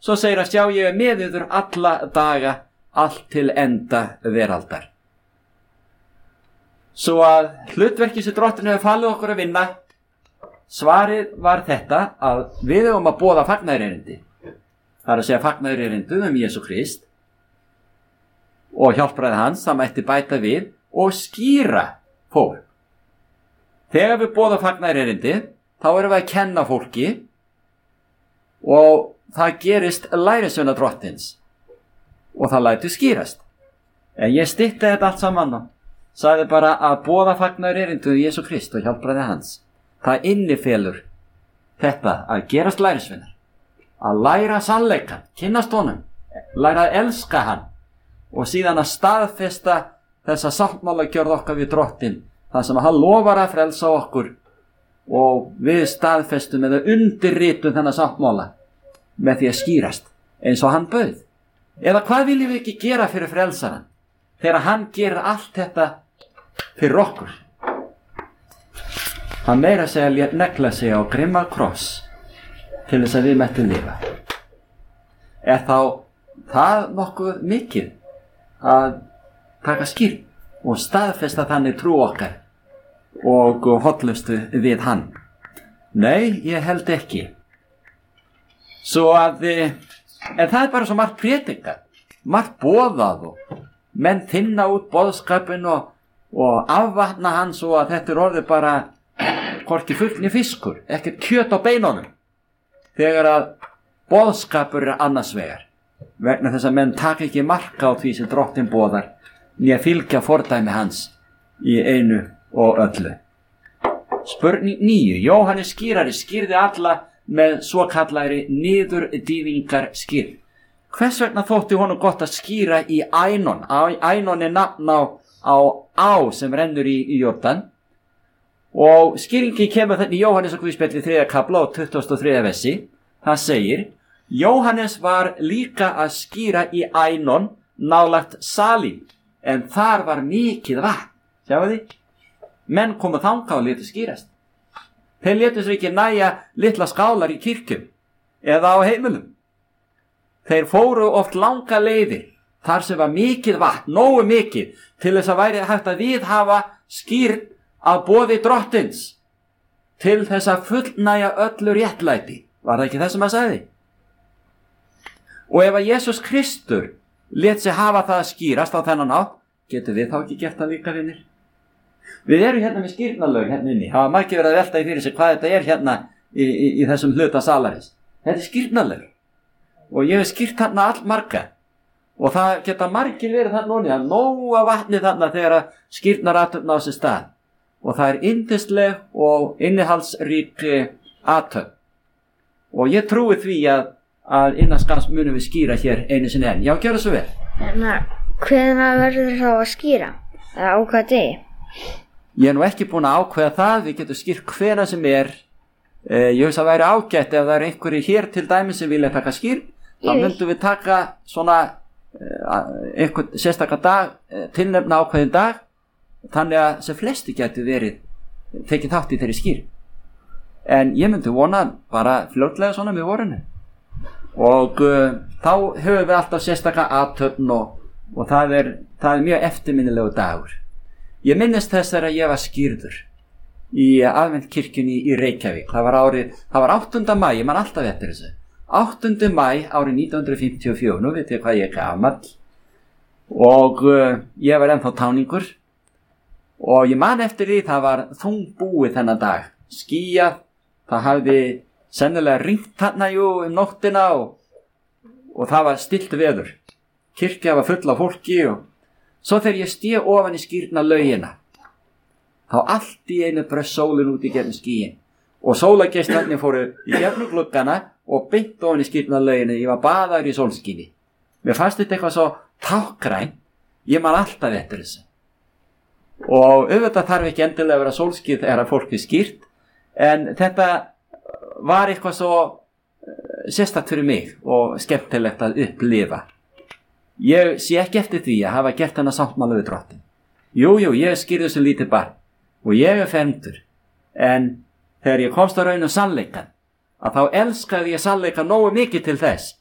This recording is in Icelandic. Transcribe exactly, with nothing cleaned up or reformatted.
svo segir að sjá ég er með yður alla daga, allt til enda veraldar. Svo að hlutverki sem Drottinn hefur falið okkur að vinna, svarið var þetta að við höfum að boða fagnaðarerindi. Það er að segja fagnaðarerindi um Jesú Krist og hjálpræði hans, það mætti bæta við og skýra fólk. Þegar við boða fagnaðarerindi, þá erum við að kenna fólki og það gerist lærisveina Drottins og það lætur skýrast. En ég stytti þetta allt saman og sagði bara að boða fagnaðarerindi um Jesú Krist og hjálpræði hans. Það innifelur þetta að gerast lærisveinar, að læra sannleikann, kynnast honum, læra að elska hann og síðan að staðfesta þessa sáttmálagjörð okkar við Drottinn, það sem hann lofar að frelsa okkur og við staðfestum eða undirritum þennan sáttmála með því að skýrast eins og hann bauð. Eða hvað viljum við ekki gera fyrir frelsaran þegar hann gerir allt þetta fyrir okkur? Hann meira segja lét negla sig á grimma kross til þess að við mættum lifa. Er þá það nokkuð mikið að taka skýr og staðfesta þannig trú okkar og hollustu við hann? Nei, ég held ekki. Svo að, en það er bara svo margt prédikað, margt boðað og menn finna út boðskapinn og, og afvatna hann svo að þetta er orðið bara hvorki fullni fiskur, ekkert kjöt á beinunum, þegar að boðskapur er annars vegar, vegna þess að menn taka ekki marka á því sem Drottinn boðar, né fylgja fordæmi hans í einu og öllu. Spurning níu. Jóhannes skýrari skýrði alla með svo kallari niður dýfingar skýrð. Hvers vegna þótti honum gott að skýra í Ænon? Ænon er nafn á, á á sem rennur í, í Jordan. Og skýringin kemur þannig í Jóhannes og Guðspjalli þriðja kafla og tuttugasta og þriðja versi. Það segir, Jóhannes var líka að skýra í Ænon nálægt Salim, en þar var mikið vatn. Sjáu því? Menn komu þangað og létu skýrast. Þeir létu sér ekki næja litla skálar í kirkjum eða á heimilum. Þeir fóru oft langa leiðir þar sem var mikið vatn, nógu mikið, til þess að væri hægt að viðhafa skýrn að boði Drottins, til þess að fullnæja öllu réttlæti. Var það ekki það sem hann sagði? Og ef að Jesús Kristur lét sig hafa það að skýrast á þennan átt, getur við þá ekki gert það líka, vinir? Við erum hérna með skýrnalög hérna inni. Það var margir verið að velta í fyrir sig hvað þetta er hérna í, í, í þessum hluta salarins. Þetta er skýrnalög. Og ég hef skýrt þarna all marga. Og það geta margir verið þarna núna, nóga vatni þarna þegar að skýrnarathöfn á sér stað. Og það er yndisleg og innihaldsrík athöfn. Og ég trúi því að, að innan skams munum við skýra hér einu sinni enn. Já, gjörðu svo vel. Hvenær verður þá að skýra? Eða á hvaða degi? Ég er nú ekki búin að ákveða það, við getum skýrt hvena sem er. Eh, ég veist að væri ágætt ef það eru einhverjir hér til dæmi sem vilja taka skýrt, þá myndum við taka svona eh, einhvern sérstaka dag, eh, tilnefna ákveðin dag, þannig að sem flesti getur verið tekið þátt í þeirri skýrt. En ég myndi vona bara fljótlega svona með vorinu. Og uh, þá höfum við alltaf sérstaka athöfn og, og það er, það er mjög eftirminnilegu dagur. Ég minnist þess þegar ég var skýrður í aðventkirkjunni í Reykjavík. Það var árið, það var áttunda maí, ég man alltaf eftir þessu. áttunda maí árið nítján hundruð fimmtíu og fjögur, nú veit ég hvað ég er gamall. Og uh, ég var ennþá táningur. Og ég man eftir því, það var þungbúið þennan dag. Skýjað, það hafði sennilega ringt þarna jú um nóttina og, og það var stillt veður. Kirkja var full af fólki og svo þegar ég stíð ofan í skýrna laugina, þá allt í einu bröst sólin út í gegnum skýin og sólageislarnir fóru í gegnum gluggana og beint ofan í skýrna laugina. Ég var baðaður í sólskini. Mér fannst þetta eitthvað svo tákgrænt, ég man alltaf eftir þessu. Og auðvitað þarf ekki endilega að vera sólskið þegar fólk er skýrt, en þetta var eitthvað svo sérstakt fyrir mig og skemmtilegt að upplifa. Ég sé ekki eftir því að hafa gert hennar sáttmála við Drottinn. Jú, jú, ég skýrði þessu lítið barn og ég er fermdur. En þegar ég komst á raun og sannleikann, að þá elskaði ég sannleikann nógu mikið til þess